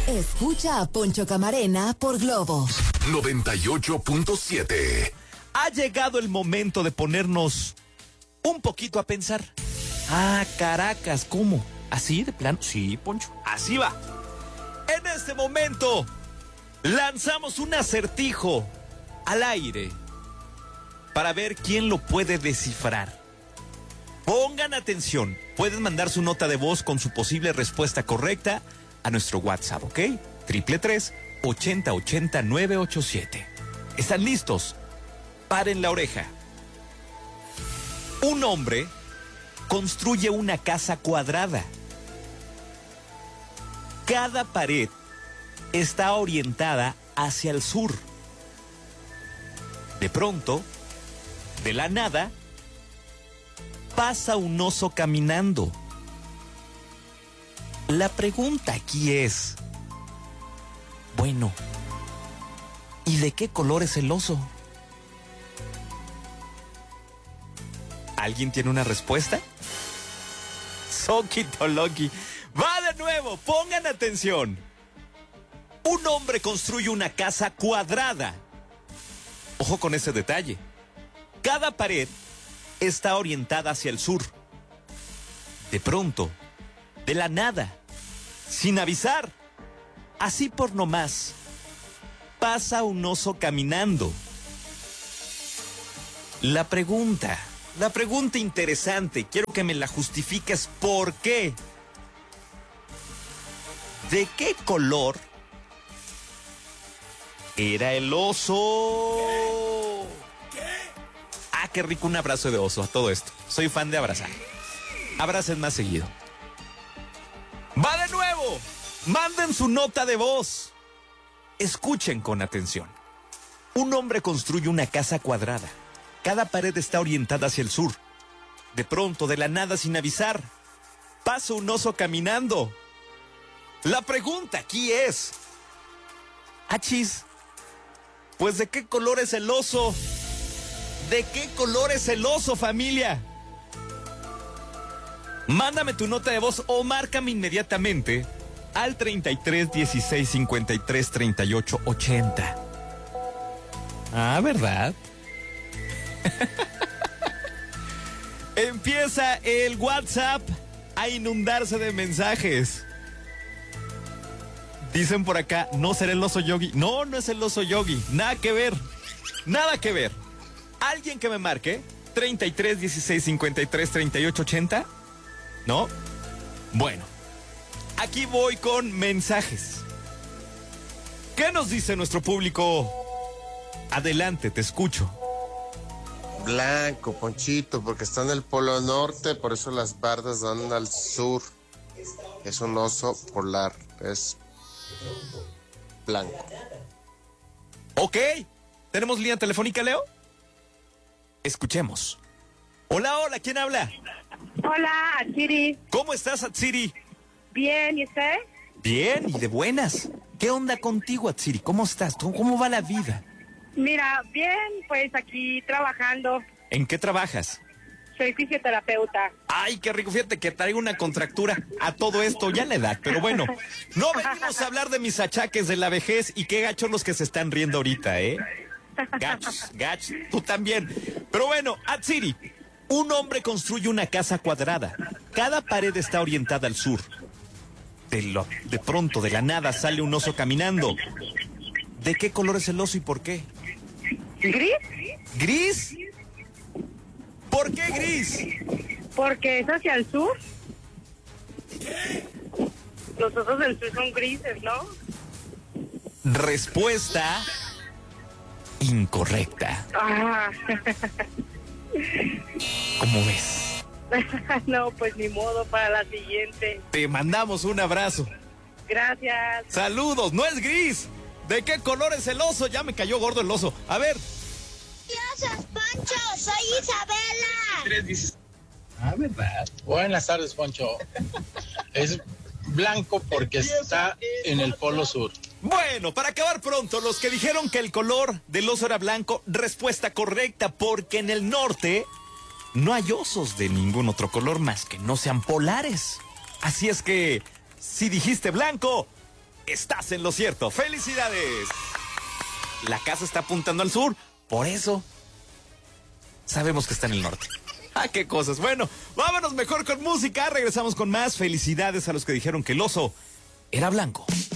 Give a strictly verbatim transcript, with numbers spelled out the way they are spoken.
Escucha a Poncho Camarena por Globo noventa y ocho punto siete. Ha llegado el momento de ponernos un poquito a pensar. Ah, Caracas, ¿cómo? ¿Así de plano? Sí, Poncho, así va. En este momento lanzamos un acertijo al aire para ver quién lo puede descifrar. Pongan atención, pueden mandar su nota de voz con su posible respuesta correcta a nuestro WhatsApp, ¿ok? Triple tres, ochenta, ochenta, nueve ocho siete. ¿Están listos? Paren la oreja. Un hombre construye una casa cuadrada. Cada pared está orientada hacia el sur. De pronto, de la nada, pasa un oso caminando. La pregunta aquí es, bueno, ¿y de qué color es el oso? ¿Alguien tiene una respuesta? Soquito Loki. Va de nuevo, pongan atención. Un hombre construye una casa cuadrada. Ojo con ese detalle. Cada pared está orientada hacia el sur. De pronto, de la nada, sin avisar, así por nomás, pasa un oso caminando. La pregunta, la pregunta interesante, quiero que me la justifiques. ¿Por qué? ¿De qué color era el oso? ¿Qué? Ah, qué rico un abrazo de oso a todo esto. Soy fan de abrazar. Abracen más seguido. ¡Va de nuevo! Manden su nota de voz. Escuchen con atención. Un hombre construye una casa cuadrada. Cada pared está orientada hacia el sur. De pronto, de la nada, sin avisar, pasa un oso caminando. La pregunta aquí es, achis, pues ¿de qué color es el oso? ¿De qué color es el oso, familia? Mándame tu nota de voz o márcame inmediatamente al treinta y tres, dieciséis, cincuenta y tres, treinta y ocho, ochenta. Ah, ¿verdad? Empieza el WhatsApp a inundarse de mensajes. Dicen por acá, no será el oso Yogi. No, no es el oso Yogi. Nada que ver. Nada que ver. Alguien que me marque, treinta y tres, dieciséis, cincuenta y tres, treinta y ocho, ochenta. ¿No? Bueno, aquí voy con mensajes. ¿Qué nos dice nuestro público? Adelante, te escucho. Blanco, Ponchito, porque está en el polo norte, por eso las bardas dan al sur. Es un oso polar, es blanco. Ok, ¿tenemos línea telefónica, Leo? Escuchemos. Hola, hola, ¿quién habla? Hola, Atsiri. ¿Cómo estás, Atsiri? Bien, ¿y usted? Bien, y de buenas. ¿Qué onda contigo, Atsiri? ¿Cómo estás? ¿Cómo, cómo va la vida? Mira, bien, pues aquí trabajando. ¿En qué trabajas? Soy fisioterapeuta. Ay, qué rico, fíjate que traigo una contractura a todo esto, ya la edad, pero bueno, no venimos a hablar de mis achaques de la vejez y qué gachos los que se están riendo ahorita, ¿eh? Gachos, gachos, tú también. Pero bueno, Atsiri, un hombre construye una casa cuadrada. Cada pared está orientada al sur. De, lo, de pronto, de la nada, sale un oso caminando. ¿De qué color es el oso y por qué? ¿Gris? ¿Gris? ¿Por qué gris? Porque es hacia el sur. Los osos del sur son grises, ¿no? Respuesta incorrecta. Ah. ¿Cómo ves? No, pues ni modo, para la siguiente. Te mandamos un abrazo. Gracias. Saludos, no es gris. ¿De qué color es el oso? Ya me cayó gordo el oso. A ver. Gracias, Poncho. Soy Isabela. Ah, ¿verdad? Buenas tardes, Poncho. Es blanco porque está en el polo sur. Bueno, para acabar pronto, los que dijeron que el color del oso era blanco, respuesta correcta, porque en el norte no hay osos de ningún otro color más que no sean polares. Así es que, si dijiste blanco, estás en lo cierto. ¡Felicidades! La casa está apuntando al sur, por eso sabemos que está en el norte. ¡Ah, qué cosas! Bueno, vámonos mejor con música. Regresamos con más. Felicidades a los que dijeron que el oso era blanco.